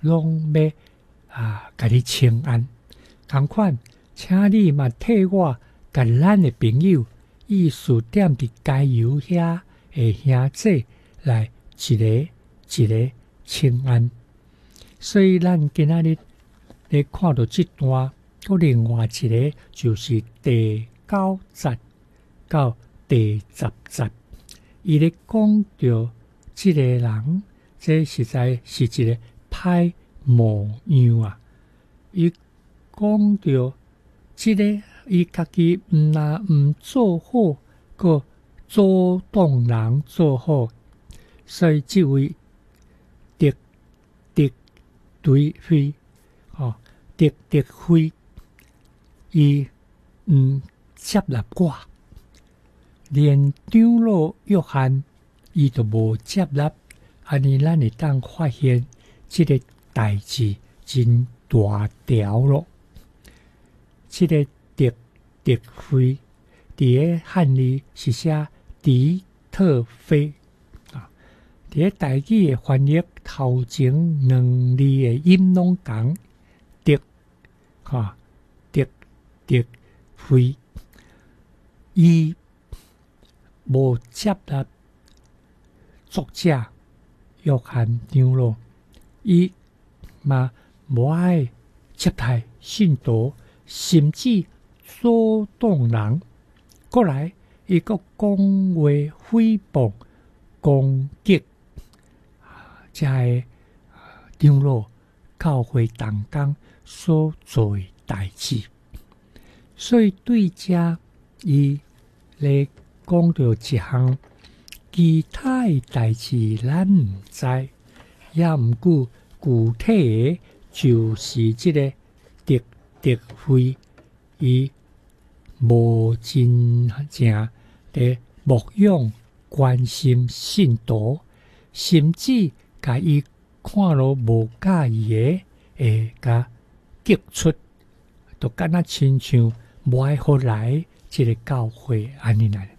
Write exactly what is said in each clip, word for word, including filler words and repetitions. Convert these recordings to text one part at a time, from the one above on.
拢要啊，甲你请安。同款，请你嘛替我甲咱的朋友艺术店伫加油遐的兄弟来一个一个请安。所以咱今仔日咧看到这段，个另外一个就是第九节到第十节，伊咧讲到这个人，这实在是一个歹模样啊！伊讲到这个，伊家己毋但毋做好，阁阻挡人做好，所以这位敌敌对非，哦，敌敌非，伊毋接纳我，连长老约翰伊都无接纳，安尼咱会当发现这个代志真大条咯。这个敌敌非，伫个汉语是写敌特非啊。伫个台语的翻译头前两字的音拢共，敌哈敌敌非，伊无接纳作者约翰长老，伊嘛无爱接待信徒，甚至阻挡人。过来，伊个讲话诽谤、攻击，这个长老教会同工所做的代志。所以对这伊咧讲到一项其他的代志，咱毋知，也毋过具体的就是这个敌敌非，伊无真正的牧养关心信徒，甚至甲伊看了无介意的，会甲激出，就敢若亲像无爱互来这个教会安尼来。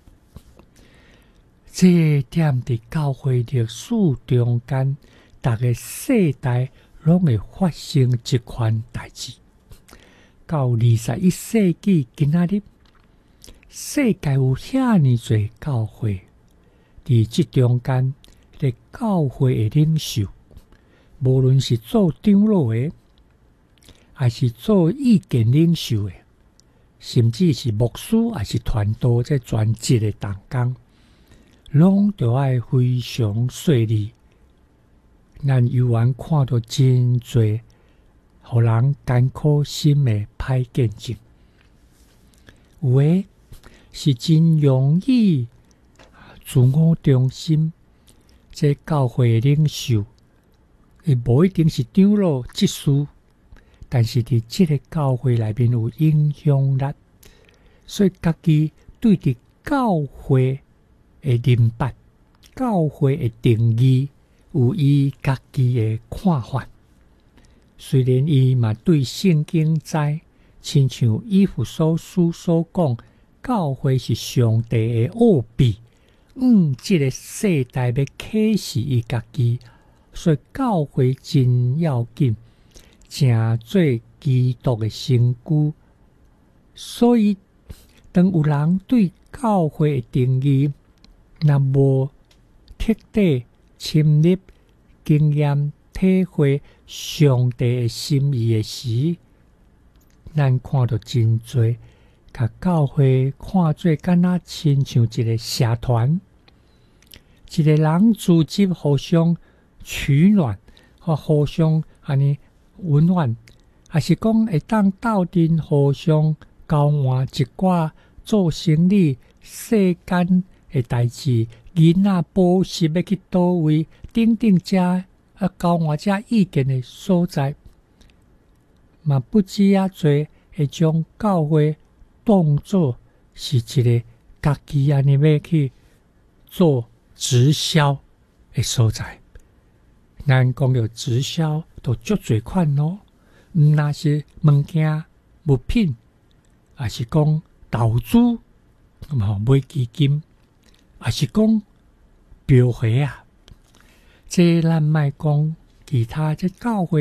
这点伫教会历史中间，逐个世代拢会发生一款代志。到二十一世纪今仔日，世界有遐尼侪教会，伫即中间，咧教会的领袖，无论是做长老的，还是做意见领袖的，甚至是牧师，还是传道在专职的同工，拢着爱非常细腻。咱犹原看到真侪互人艰苦心的歹见证，有的是真容易自我中心，这教会的领袖，伊无一定是长老、执事，但是伫这个教会内面有影响力，所以家己对伫教会的认识、教会的定义，有伊家己的看法。虽然伊嘛对圣经知，亲像以弗所书所讲，教会是上帝的奥秘，嗯，这个世代要启示伊家己，所以教会真要紧，正做基督的身躯。所以，当有人对教会的定义，若无彻底深入经验体会上帝的心意的时，咱看到真多，甲教会看做敢若亲像一个社团，一个人组织互相取暖，或互相安尼温暖，还是讲会当斗阵互相交换一寡做生意世间的代志，囡仔补习要去倒位，等等遮啊交换遮意见的所在，嘛不止啊多会将教会当作是一个家己安尼要去做直销的所在。咱讲到直销，都足侪款咯，毋那是物件、物品，还是讲投资，嘛买基金，还是讲标会啊。这咱莫讲其他这教会